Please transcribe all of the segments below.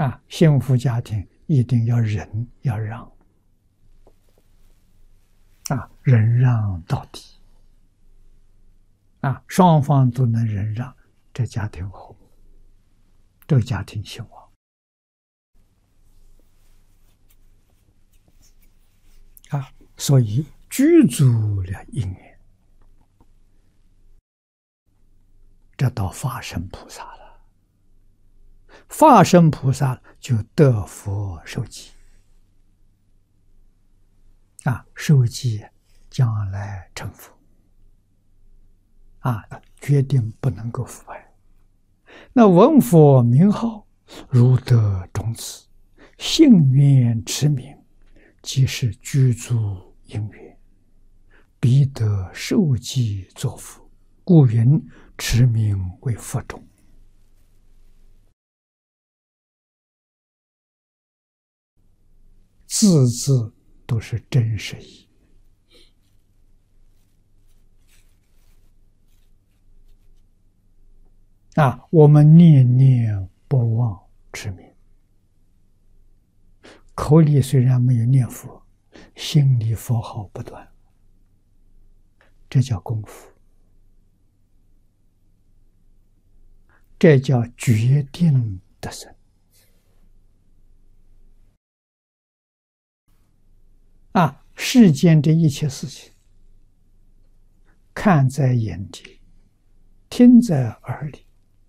幸福家庭一定要忍，要让，忍让到底，双方都能忍让，这家庭和睦，这个家庭兴旺。所以具足了因缘，这到法身菩萨了。法身菩萨就得佛受记，受记将来成佛，决定不能够腐败。那闻佛名号，如得种子，信愿持名，即是具足因缘，必得受记作佛。故云持名为佛种。字字都是真实义。我们念念不忘持名，口里虽然没有念佛，心里佛号不断，这叫功夫，这叫决定得生。世间这一切事情，看在眼底，听在耳里，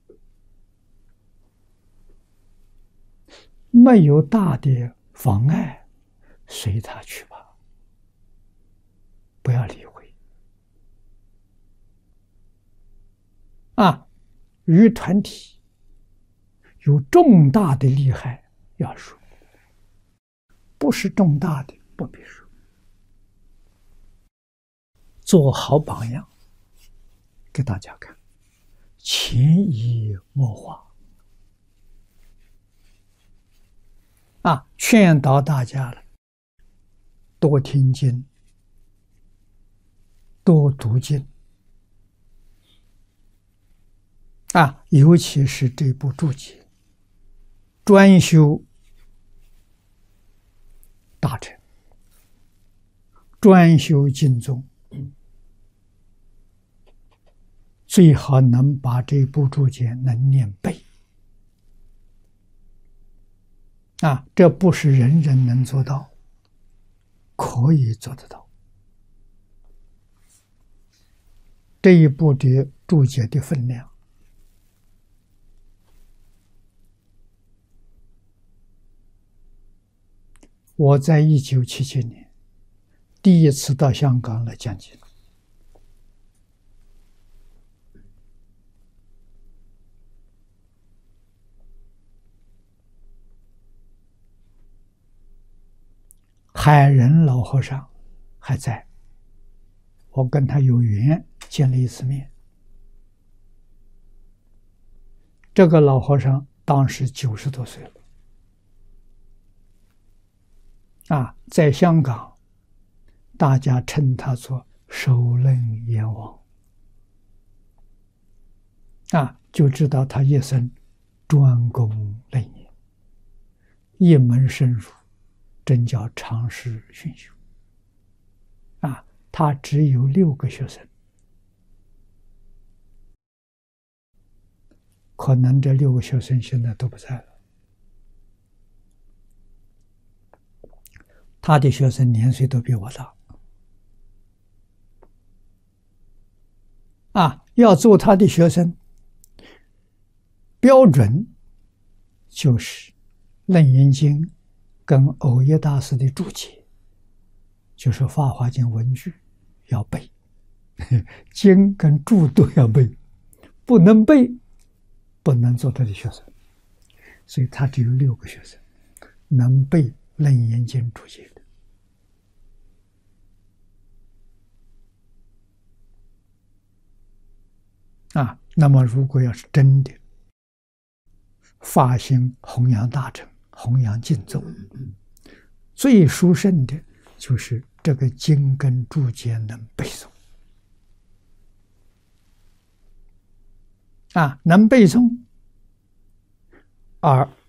没有大的妨碍，随他去吧，不要理会。与团体有重大的利害要说，不是重大的不必说。做好榜样给大家看，潜移默化，劝导大家了，多听经，多读经，尤其是这部注解，专修大乘，专修经宗，最好能把这部注解能念背。这不是人人能做到，可以做得到。这一部的注解的分量，我在1977年第一次到香港来讲经，海仁老和尚还在，我跟他有缘见了一次面。这个老和尚当时90多岁了，在香港大家称他做首楞阎王，就知道他一生专攻楞严，一门深入，真叫长世熏修。他只有6个学生，可能这6个学生现在都不在了。他的学生年岁都比我大，要做他的学生，标准就是《楞严经》跟藕益大师的注解，就是《法华经》文句要背，经跟注都要背，不能背，不能做他的学生。所以他只有6个学生能背《楞严经》注解的。那么如果要是真的发心弘扬大乘，弘扬经宗，最殊胜的就是这个经跟注解能背诵，能背诵，而